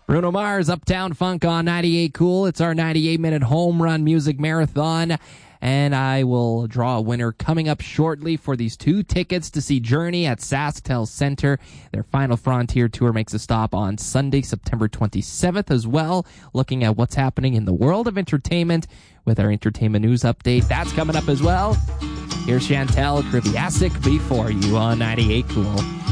Bruno Mars, Uptown Funk on 98 Cool. It's our 98-minute home run music marathon. And I will draw a winner coming up shortly for these 2 tickets to see Journey at SaskTel Center. Their Final Frontier tour makes a stop on Sunday, September 27th as well, looking at what's happening in the world of entertainment with our entertainment news update. That's coming up as well. Here's Chantel Kriviasik before you on 98 Cool.